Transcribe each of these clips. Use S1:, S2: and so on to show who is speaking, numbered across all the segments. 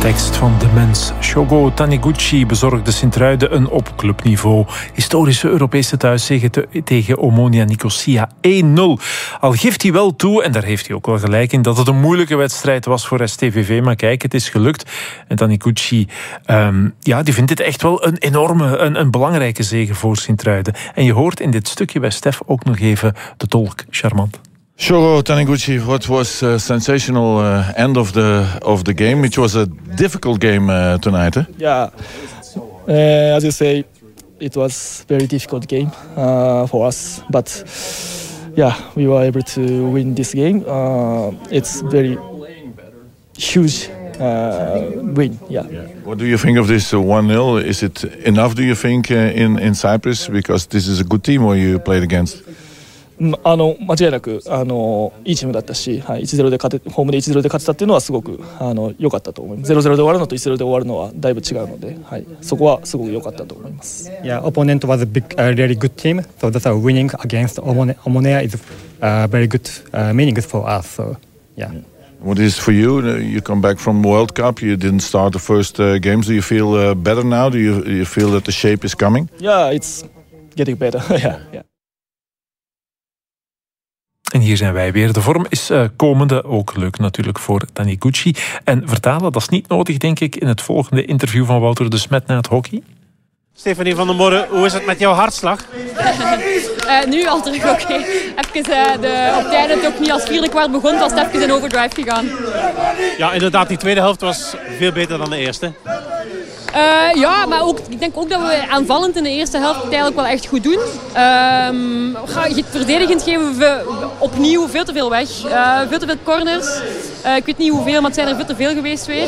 S1: tekst van de mens. Shogo Taniguchi bezorgde Sint-Truiden een op clubniveau historische Europese thuiszege tegen Omonia Nicosia 1-0. Al geeft hij wel toe, en daar heeft hij ook wel gelijk in, dat het een moeilijke wedstrijd was voor STVV. Maar kijk, het is gelukt. En Taniguchi, die vindt dit echt wel een enorme, een belangrijke zege voor Sint-Truiden. En je hoort in dit stukje bij Stef ook nog even de tolk. Charmant.
S2: Shogo Taniguchi, what was a sensational end of the game? It was a difficult game tonight, eh?
S3: Yeah, as you say, it was a very difficult game for us. But yeah, we were able to win this game. It's very huge win. Yeah.
S2: What do you think of this 1-0? Is it enough? Do you think in Cyprus, because this is a good team where you played against?
S3: 間違いなくいいチームだったし、はい、1-0でホームで 1-0 で勝てたっていうのはすごく良かったと思います。0-0 で終わるのと 1-0 で終わるのはだいぶ違うので、はい、そこはすごく良かったと思います。
S4: Yeah, opponent was a really good team, so that's a winning against Omonia is very good meaning for us. So yeah.
S2: What is for you? You come back from World Cup. You didn't start the first games. Do you feel better now? Do you feel that the shape is coming?
S3: Yeah, it's getting better. yeah.
S1: En hier zijn wij weer. De vorm is komende, ook leuk natuurlijk voor Taniguchi. En vertalen, dat is niet nodig, denk ik, in het volgende interview van Wouter de Smet na het hockey.
S5: Stefanie van der Morre, hoe is het met jouw hartslag?
S6: Nu al terug oké. Even op tijden het ook niet als vierde kwart begon, was het even in overdrive gegaan.
S5: Ja, inderdaad, die tweede helft was veel beter dan de eerste.
S6: Ja, maar ook, ik denk ook dat we aanvallend in de eerste helft eigenlijk wel echt goed doen. Verdedigend geven we opnieuw veel te veel weg. Veel te veel corners. Ik weet niet hoeveel, maar het zijn er veel te veel geweest weer.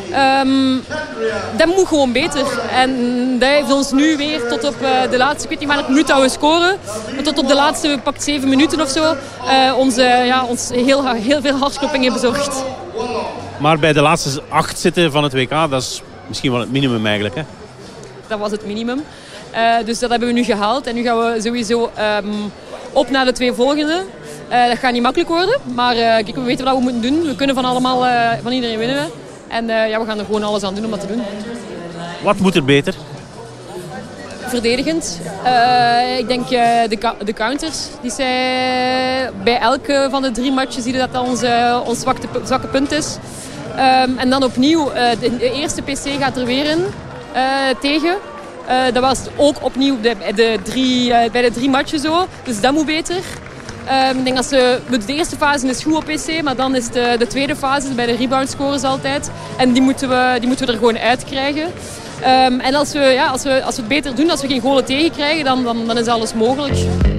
S6: Dat moet gewoon beter. En dat heeft ons nu weer tot op de laatste, ik weet niet maar het minuut dat we scoren, maar tot op de laatste pakt 7 minuten of zo, ons heel veel hartklopping heeft bezorgd.
S5: Maar bij de laatste 8 zitten van het WK, dat is misschien wel het minimum eigenlijk, hè?
S6: Dat was het minimum. Dus dat hebben we nu gehaald. En nu gaan we sowieso op naar de 2 volgende. Dat gaat niet makkelijk worden. Maar kijk, we weten wat we moeten doen. We kunnen van iedereen winnen. En we gaan er gewoon alles aan doen om dat te doen.
S5: Wat moet er beter?
S6: Verdedigend. Ik denk de counters. Die zijn bij elke van de 3 matches zie je dat ons zwakke punt is. En dan opnieuw, de eerste PC gaat er weer in tegen. Dat was ook opnieuw bij de 3 matchen zo. Dus dat moet beter. Ik denk dat de eerste fase is goed op PC, maar dan is de tweede fase bij de rebound scores altijd. En die moeten we er gewoon uitkrijgen. En als we het beter doen, als we geen goalen tegenkrijgen, dan is alles mogelijk.